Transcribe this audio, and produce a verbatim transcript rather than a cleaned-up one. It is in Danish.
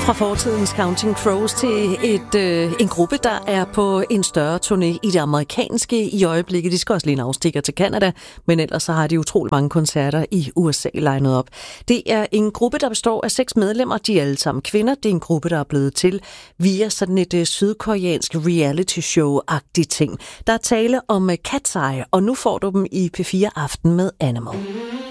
Fra fortidens Counting Crows til et, øh, en gruppe, der er på en større turné i det amerikanske i øjeblikket. De skal også lige en afstikker til Canada, men ellers så har de utrolig mange koncerter i U S A legnet op. Det er en gruppe, der består af seks medlemmer. De er alle sammen kvinder. Det er en gruppe, der er blevet til via sådan et øh, sydkoreansk reality show-agtigt ting. Der er tale om øh, Cat's Eye, og nu får du dem i P fire Aften med Animal.